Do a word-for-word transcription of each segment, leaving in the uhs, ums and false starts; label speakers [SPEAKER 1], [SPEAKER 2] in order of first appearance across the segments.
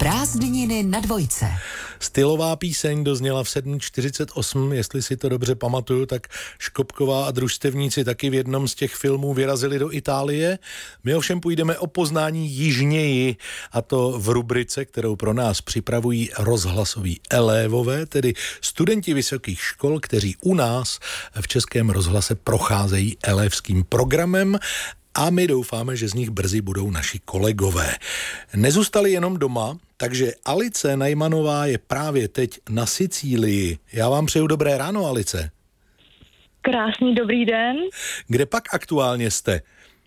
[SPEAKER 1] Prázdniny na dvojce.
[SPEAKER 2] Stylová píseň dozněla v sedm čtyřicet osm, jestli si to dobře pamatuju, tak Škopková a družstevníci taky v jednom z těch filmů vyrazili do Itálie. My ovšem půjdeme o poznání jižněji, a to v rubrice, kterou pro nás připravují rozhlasoví elévové, tedy studenti vysokých škol, kteří u nás v Českém rozhlase procházejí elévským programem. A my doufáme, že z nich brzy budou naši kolegové. Nezůstali jenom doma, takže Alice Najmanová je právě teď na Sicílii. Já vám přeju dobré ráno, Alice.
[SPEAKER 3] Krásný dobrý den.
[SPEAKER 2] Kde pak aktuálně jste?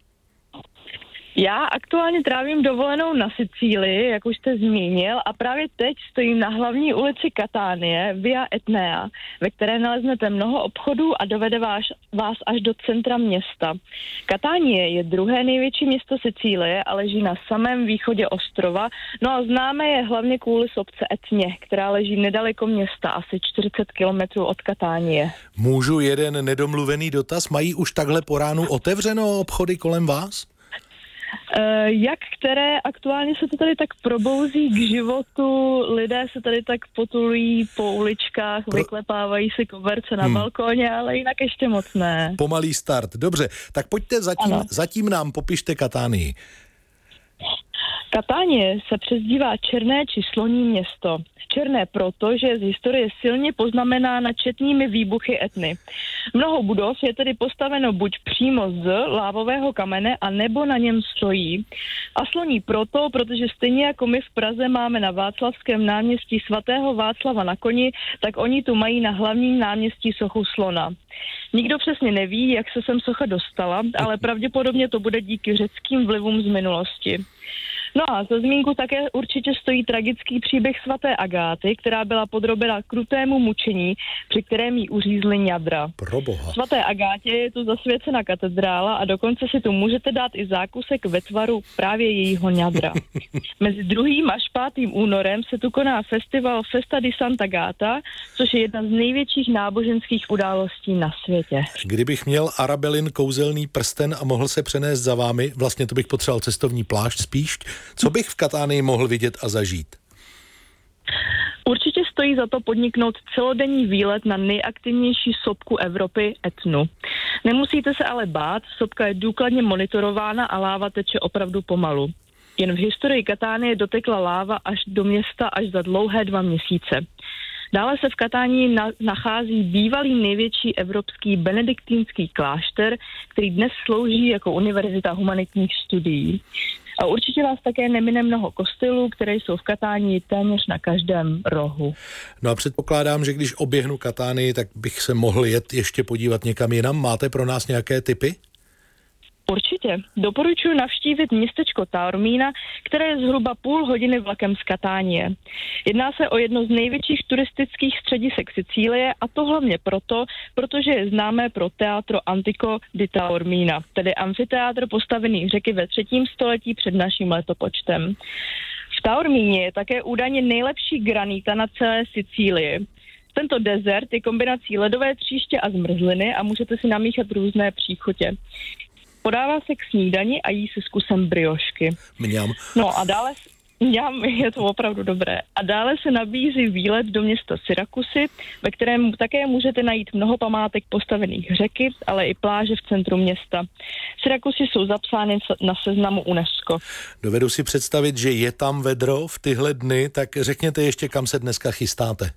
[SPEAKER 3] Já aktuálně trávím dovolenou na Sicílii, jak už jste zmínil, a právě teď stojím na hlavní ulici Katánie, Via Etnea, ve které naleznete mnoho obchodů a dovede vás, vás až do centra města. Katánie je druhé největší město Sicílie a leží na samém východě ostrova, no a známé je hlavně kvůli sopce Etně, která leží nedaleko města, asi čtyřicet kilometrů od Katánie.
[SPEAKER 2] Můžu jeden nedomluvený dotaz? Mají už takhle po ránu otevřeno obchody kolem vás?
[SPEAKER 3] Uh, jak které aktuálně se to tady tak probouzí k životu, lidé se tady tak potulují po uličkách, Pro... vyklepávají si koberce na hmm. balkóně, ale jinak ještě moc ne.
[SPEAKER 2] Pomalý start, dobře, tak pojďte zatím, zatím nám popište Katánii.
[SPEAKER 3] Katánie se přezdívá Černé či sloní město. Černé proto, že je z historie silně poznamenána četnými výbuchy Etny. Mnoho budov je tedy postaveno buď přímo z lávového kamene, a nebo na něm stojí. A sloní proto, protože stejně jako my v Praze máme na Václavském náměstí svatého Václava na koni, tak oni tu mají na hlavním náměstí sochu slona. Nikdo přesně neví, jak se sem socha dostala, ale pravděpodobně to bude díky řeckým vlivům z minulosti. No a za zmínku také určitě stojí tragický příběh svaté Agáty, která byla podrobena krutému mučení, při kterém jí uřízli ňadra.
[SPEAKER 2] Proboha.
[SPEAKER 3] Svaté Agátě je tu zasvěcena katedrála a dokonce si tu můžete dát i zákusek ve tvaru právě jejího ňadra. Mezi druhým až pátým únorem se tu koná festival Festa di Santa Gata, což je jedna z největších náboženských událostí na světě.
[SPEAKER 2] Kdybych měl Arabelin kouzelný prsten a mohl se přenést za vámi, vlastně to bych potřeboval cestovní plášť spíš, co bych v Katánii mohl vidět a zažít?
[SPEAKER 3] Určitě stojí za to podniknout celodenní výlet na nejaktivnější sopku Evropy Etnu. Nemusíte se ale bát, sopka je důkladně monitorována a láva teče opravdu pomalu. Jen v historii Katánie dotekla láva až do města až za dlouhé dva měsíce. Dále se v Katánii na, nachází bývalý největší evropský benediktínský klášter, který dnes slouží jako univerzita humanitních studií. A určitě vás také nemine mnoho kostelů, které jsou v Katánii téměř na každém rohu.
[SPEAKER 2] No a předpokládám, že když oběhnu Katánii, tak bych se mohl jet ještě podívat někam jinam. Máte pro nás nějaké tipy?
[SPEAKER 3] Určitě. Doporučuji navštívit městečko Taormina, které je zhruba půl hodiny vlakem z Katánie. Jedná se o jedno z největších turistických středisek Sicílie, a to hlavně proto, protože je známé pro Teatro Antico di Taormina, tedy amfiteátr postavený řeky ve třetím století před naším letopočtem. V Taormíně je také údajně nejlepší granita na celé Sicílii. Tento dezert je kombinací ledové tříště a zmrzliny a můžete si namíchat různé příchutě. Podává se k snídani a jí se s kusem briošky.
[SPEAKER 2] Mňam.
[SPEAKER 3] No a dále, mňam, je to opravdu dobré. A dále se nabízí výlet do města Syrakusy, ve kterém také můžete najít mnoho památek postavených řeky, ale i pláže v centru města. Syrakusy jsou zapsány na seznamu UNESCO.
[SPEAKER 2] Dovedu si představit, že je tam vedro v tyhle dny, tak řekněte ještě, kam se dneska chystáte.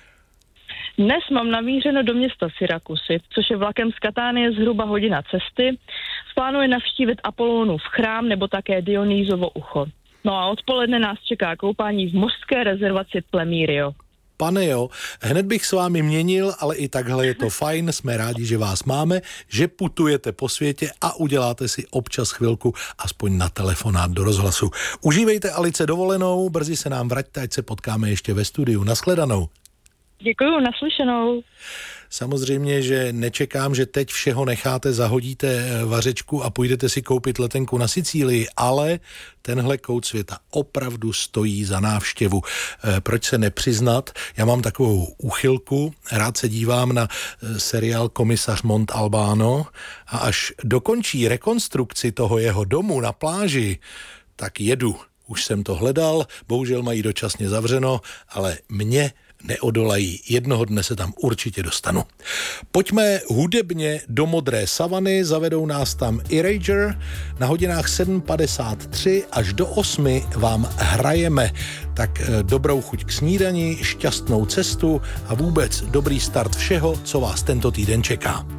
[SPEAKER 3] Dnes mám namířeno do města Syrakusy, což je vlakem z Katánie zhruba hodina cesty. V plánu je navštívit Apollónův chrám nebo také Dionýzovo ucho. No a odpoledne nás čeká koupání v mořské rezervaci Plemirio.
[SPEAKER 2] Pane jo, hned bych s vámi měnil, ale i takhle je to fajn, jsme rádi, že vás máme, že putujete po světě a uděláte si občas chvilku aspoň na telefonát do rozhlasu. Užívejte, Alice, dovolenou, brzy se nám vraťte, ať se potkáme ještě ve studiu. Nashledanou.
[SPEAKER 3] Děkuju, naslyšenou.
[SPEAKER 2] Samozřejmě, že nečekám, že teď všeho necháte, zahodíte vařečku a půjdete si koupit letenku na Sicílii, ale tenhle kout světa opravdu stojí za návštěvu. Proč se nepřiznat? Já mám takovou úchylku, rád se dívám na seriál Komisař Montalbano a až dokončí rekonstrukci toho jeho domu na pláži, tak jedu. už jsem to hledal, bohužel mají dočasně zavřeno, ale mě neodolají. Jednoho dne se tam určitě dostanu. Pojďme hudebně do modré savany, zavedou nás tam Erasure. Na hodinách sedm padesát tři až do osmi vám hrajeme. Tak dobrou chuť k snídani, šťastnou cestu a vůbec dobrý start všeho, co vás tento týden čeká.